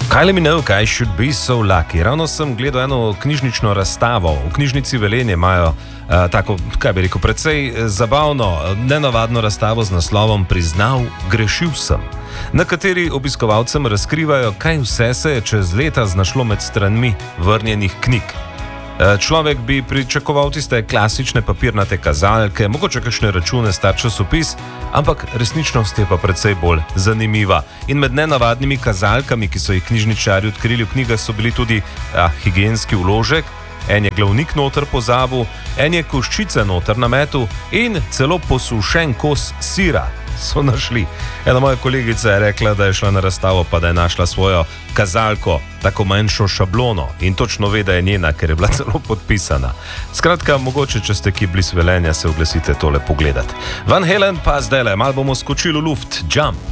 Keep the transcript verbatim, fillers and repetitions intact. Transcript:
Kylie Minogue, I should be so lucky. Ravno sem gledal eno knjižnično razstavo. V knjižnici Velenje imajo uh, tako, kaj bi rekel, precej zabavno, nenavadno razstavo z naslovom Priznal, grešil sem, na kateri obiskovalcem razkrivajo, kaj vse se je čez leta znašlo med stranmi vrnjenih knjig. Človek bi pričakoval tiste klasične papirnate kazalke, mogoče kakšne račune, star časopis, ampak resničnost je pa precej bolj zanimiva. In med nenavadnimi kazalkami, ki so jih knjižničarji odkrili v knjigah, so bili tudi ah, higienski vložek, en je glavnik noter pozabil, en je koščice noter na metu in celo posušen kos sira so našli. Ena moja kolegica je rekla, da je šla na razstavo, pa da je našla svojo kazalko, tako manjšo šablono in točno ve, da je njena, ker je bila celo podpisana. Skratka, mogoče, če ste ki blizu Velenja, se oglasite tole pogledati. Van Halen pa zdajle, malo bomo skočili v luft, Jump.